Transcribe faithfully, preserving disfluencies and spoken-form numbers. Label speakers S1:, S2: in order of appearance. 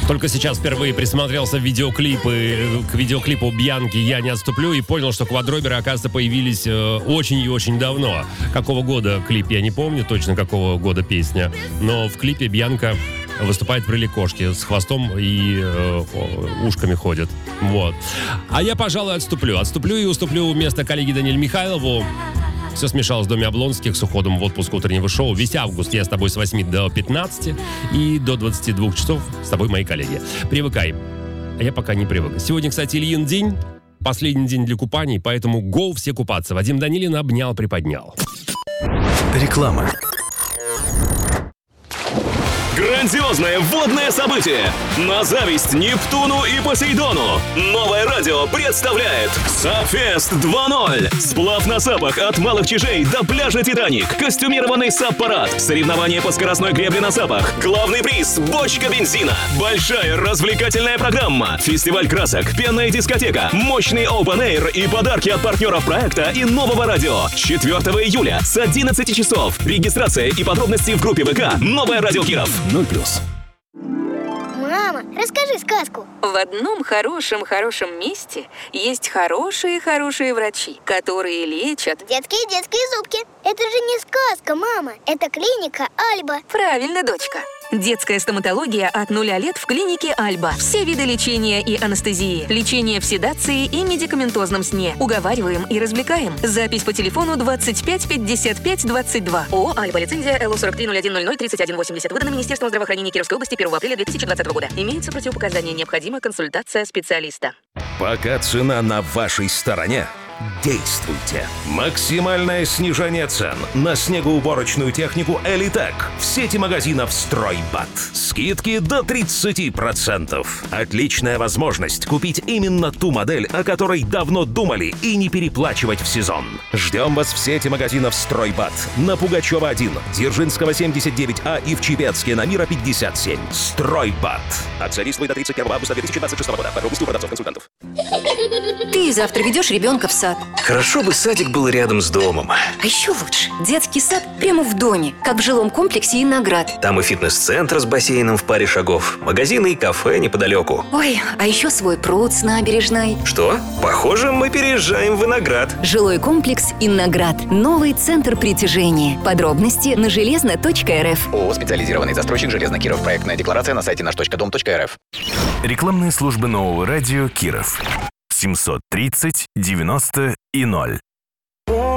S1: Только сейчас впервые присмотрелся в видеоклипы, к видеоклипу Бьянки «Я не отступлю» и понял, что квадроберы, оказывается, появились э, очень и очень давно. Какого года клип, я не помню точно, какого года песня, но в клипе Бьянка выступает в роли кошки, с хвостом и э, ушками ходит. Вот. А я, пожалуй, отступлю. Отступлю и уступлю место коллеге Даниэлю Михайлову. Все смешалось в доме Облонских с уходом в отпуск утреннего шоу. Весь август я с тобой с восьми до пятнадцати и до двадцати двух часов с тобой, мои коллеги. Привыкай. А я пока не привык. Сегодня, кстати, Ильин день. Последний день для купаний, поэтому гоу все купаться. Вадим Данилин обнял, приподнял.
S2: Реклама.
S3: Грандиозное водное событие! На зависть Нептуну и Посейдону! Новое радио представляет Сапфест два ноль! Сплав на сапах от Малых Чижей до пляжа Титаник. Костюмированный сап-парад. Соревнования по скоростной гребле на сапах. Главный приз – бочка бензина. Большая развлекательная программа. Фестиваль красок, пенная дискотека, мощный open-air и подарки от партнеров проекта и нового радио. четвёртого июля с одиннадцати часов. Регистрация и подробности в группе ВК «Новое радио Киров».
S2: ноль плюс.
S4: Мама, расскажи сказку.
S5: В одном хорошем-хорошем месте есть хорошие-хорошие врачи, которые лечат...
S4: Детские-детские зубки. Это же не сказка, мама. Это клиника Альба.
S5: Правильно, дочка. Детская стоматология от нуля лет в клинике Альба. Все виды лечения и анестезии. Лечение в седации и медикаментозном сне. Уговариваем и развлекаем. Запись по телефону двадцать пять пятьдесят пять двадцать два. ООО «Альба». Лицензия эл о сорок три ноль один ноль ноль тридцать один восемьдесят. Выдана Министерством здравоохранения Кировской области первого апреля две тысячи двадцатого года. Имеются противопоказания. Необходима консультация специалиста.
S2: Пока цена на вашей стороне, действуйте. Максимальное снижение цен на снегоуборочную технику «Элитек» в сети магазинов «Стройбат». Скидки до тридцати процентов. Отличная возможность купить именно ту модель, о которой давно думали, и не переплачивать в сезон. Ждем вас в сети магазинов «Стройбат» на Пугачева один, Дзержинского семьдесят девять А и в Чепецке на Мира пятьдесят семь. «Стройбат». Акция действует до тридцать первого августа две тысячи двадцать шестого года. Подробности у продавцов-консультантов.
S6: Ты завтра ведешь ребенка в сад.
S7: Хорошо бы садик был рядом с домом.
S6: А еще лучше. Детский сад прямо в доме, как в жилом комплексе «Иноград».
S7: Там и фитнес-центр с бассейном в паре шагов, магазины и кафе неподалеку.
S6: Ой, а еще свой пруд с набережной.
S7: Что? Похоже, мы переезжаем в Виноград.
S6: Жилой комплекс «Иноград». Новый центр притяжения. Подробности на железно точка эр эф.
S8: ООО «Специализированный застройщик Железно Киров». Проектная декларация на сайте наш точка дом точка эр эф.
S9: Рекламные службы нового радио Киров. семьсот тридцать девяносто и ноль.